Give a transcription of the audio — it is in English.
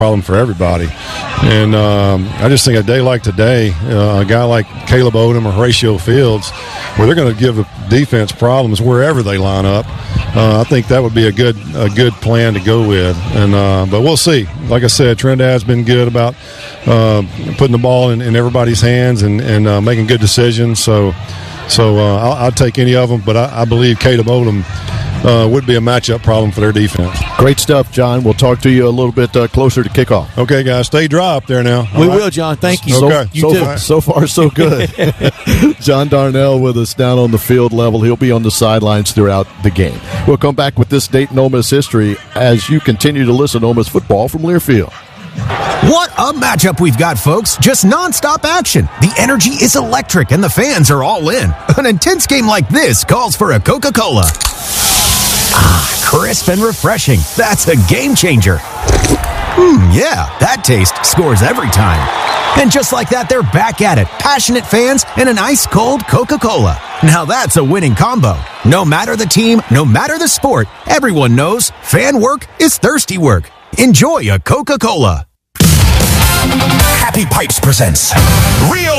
problem for everybody. And I just think a day like today, a guy like Caleb Odom or Horatio Fields, where they're going to give the defense problems wherever they line up, I think that would be a good plan to go with. And but we'll see. Like I said, Trinidad's been good about putting the ball in everybody's hands and making good decisions. So I'll take any of them, but I believe Caleb Odom would be a matchup problem for their defense. Great stuff, John. We'll talk to you a little bit closer to kickoff. Okay, guys, stay dry up there now. We will, John. Thank you. Okay. So far, so good. John Darnell with us down on the field level. He'll be on the sidelines throughout the game. We'll come back with this Dayton Ole Miss history as you continue to listen to Ole Miss football from Learfield. What a matchup we've got, folks. Just nonstop action. The energy is electric, and the fans are all in. An intense game like this calls for a Coca-Cola. Ah, crisp and refreshing. That's a game changer. Yeah, that taste scores every time. And just like that, they're back at it. Passionate fans and an ice-cold Coca-Cola. Now that's a winning combo. No matter the team, no matter the sport, everyone knows fan work is thirsty work. Enjoy a Coca-Cola. Happy Pipes presents Real